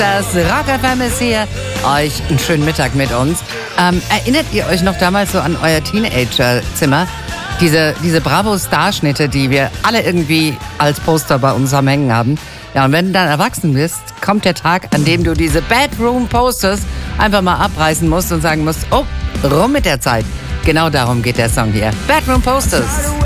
Das Rock FM ist hier. Euch einen schönen Mittag mit uns. Erinnert ihr euch noch damals so an euer Teenager-Zimmer? Diese Bravo-Starschnitte, die wir alle irgendwie als Poster bei uns am Hängen haben. Ja, und wenn du dann erwachsen bist, kommt der Tag, an dem du diese Bedroom-Posters einfach mal abreißen musst und sagen musst, oh, rum mit der Zeit. Genau darum geht der Song hier. Bedroom Posters.